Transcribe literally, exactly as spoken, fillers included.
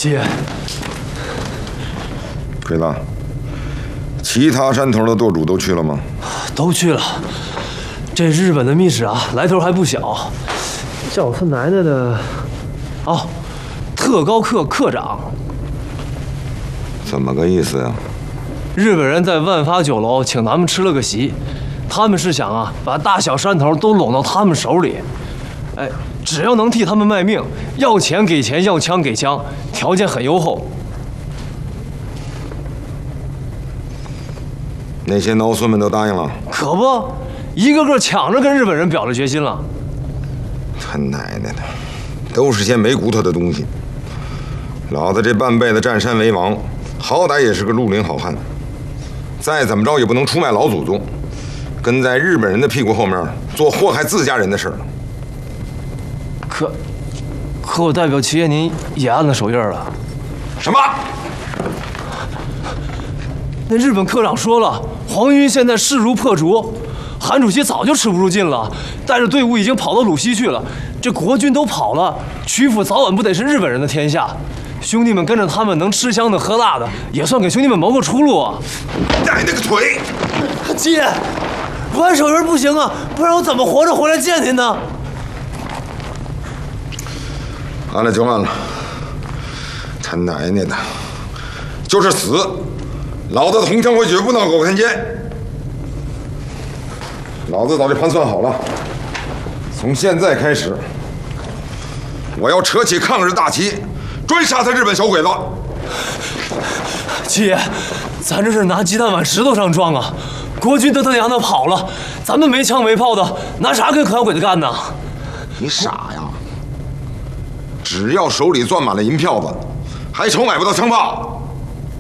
姐， 鬼子，其他山头的舵主都去了吗？ 都去了。这日本的密使啊，来头还不小。叫他奶奶的，哦，特高课课长。 怎么个意思呀？ 日本人在万发酒楼请咱们吃了个席，他们是想啊，把大小山头都拢到他们手里。哎，只要能替他们卖命，要钱给钱，要枪给枪，条件很优厚。 那些孬孙们都答应了？ 可不，一个个抢着跟日本人表了决心了。 他奶奶的，都是些没骨头的东西。老子这半辈子占山为王，好歹也是个绿林好汉，再怎么着也不能出卖老祖宗，跟在日本人的屁股后面做祸害自家人的事儿。 可，可我代表企业您也按了手印了。 什么？ 那日本科长说了，黄云现在势如破竹，韩主席早就吃不住劲了，带着队伍已经跑到鲁西去了。这国军都跑了，曲阜早晚不得是日本人的天下。兄弟们跟着他们能吃香的喝辣的，也算给兄弟们谋个出路啊！ 带那个腿！ 姐，不按手印不行啊，不然我怎么活着回来见您呢？ 按了就按了，他奶奶的，就是死，老子的红枪会绝不闹狗看见。老子早就盘算好了，从现在开始，我要扯起抗日大旗，追杀他日本小鬼子。 七爷，咱这是拿鸡蛋往石头上撞啊！国军都他娘的跑了，咱们没枪没炮的，拿啥跟可小鬼子干呢？ 你傻呀！只要手里攥满了银票子，还愁买不到枪炮？